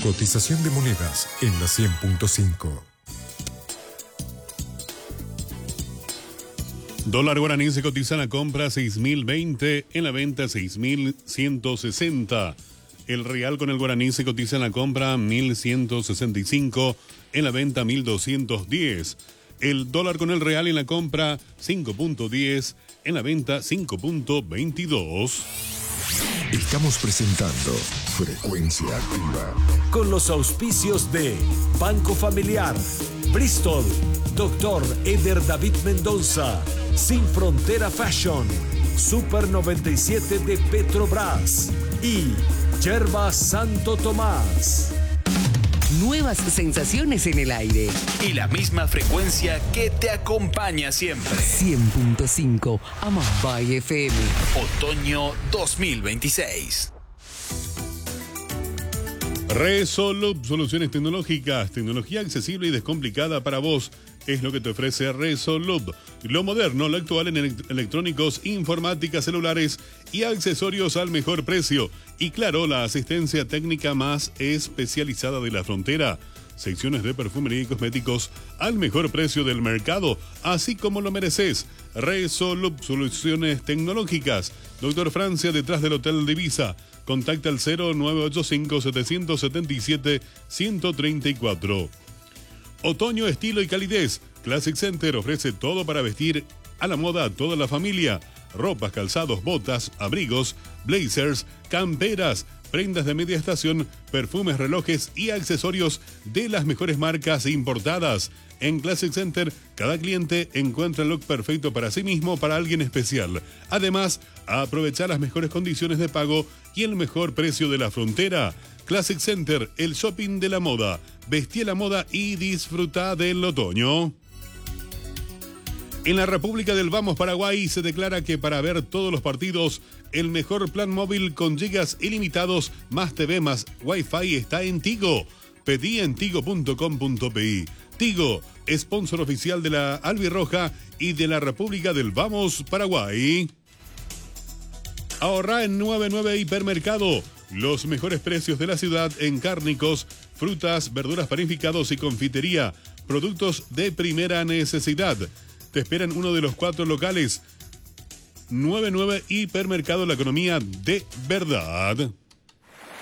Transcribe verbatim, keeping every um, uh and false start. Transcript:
Cotización de monedas en la cien punto cinco. Dólar guaraní se cotiza en la compra seis mil veinte, en la venta seis mil ciento sesenta. El real con el guaraní se cotiza en la compra mil ciento sesenta y cinco, en la venta mil doscientos diez. El dólar con el real en la compra cinco punto diez, en la venta cinco punto veintidós. Estamos presentando Frecuencia Activa. Con los auspicios de Banco Familiar, Bristol, Doctor Eder David Mendoza, Sin Frontera Fashion, Super noventa y siete de Petrobras y Yerba Santo Tomás. Nuevas sensaciones en el aire. Y la misma frecuencia que te acompaña siempre. cien punto cinco Amambay F M. Otoño dos mil veintiséis. Resolub, soluciones tecnológicas, tecnología accesible y descomplicada para vos. Es lo que te ofrece Resolub. Lo moderno, lo actual en elect- electrónicos, informática, celulares y accesorios al mejor precio. Y claro, la asistencia técnica más especializada de la frontera. Secciones de perfumería y cosméticos al mejor precio del mercado, así como lo mereces. Resolub, soluciones tecnológicas. Doctor Francia, detrás del Hotel Divisa. Contacta al cero nueve ocho cinco, siete siete siete, uno tres cuatro. Otoño, estilo y calidez. Classic Center ofrece todo para vestir a la moda a toda la familia. Ropas, calzados, botas, abrigos, blazers, camperas, prendas de media estación, perfumes, relojes y accesorios de las mejores marcas importadas. En Classic Center, cada cliente encuentra el look perfecto para sí mismo o para alguien especial. Además, aprovechar las mejores condiciones de pago y el mejor precio de la frontera. Classic Center, el shopping de la moda. Vestí a la moda y disfruta del otoño. En la República del Vamos, Paraguay, se declara que para ver todos los partidos, el mejor plan móvil con gigas ilimitados, más T V, más Wi-Fi está en Tigo. Pedí en tigo punto com punto pi. Tigo, sponsor oficial de la Albirroja y de la República del Vamos, Paraguay. Ahorra en noventa y nueve Hipermercado. Los mejores precios de la ciudad en cárnicos, frutas, verduras panificados y confitería. Productos de primera necesidad. Te esperan uno de los cuatro locales. noventa y nueve Hipermercado, la economía de verdad.